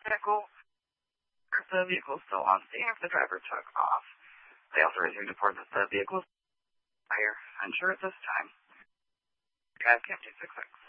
vehicle. The vehicle is still on scene if the driver took off. They also received a report that the vehicle is fire. Unsure at this time. Drive Camp 266.